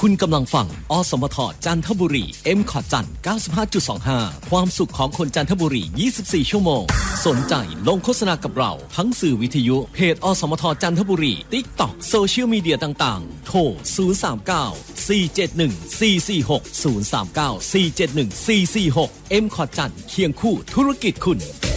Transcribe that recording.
คุณกำลังฟังอสมทจันทบุรี M.Cot จันทร์ 95.25 ความสุขของคนจันทบุรี 24 ชั่วโมงสนใจลงโฆษณากับเราทั้งสื่อวิทยุเพจอสมทจันทบุรี TikTok โซเชียลมีเดียต่างๆโทร 039 471 446 039 471 446 M.Cot จันทร์เคียงคู่ธุรกิจคุณ